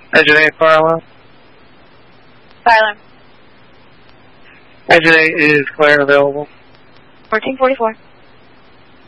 Engine 8, fire alarm. Fire alarm. Engine 8 is clear and available. 1444.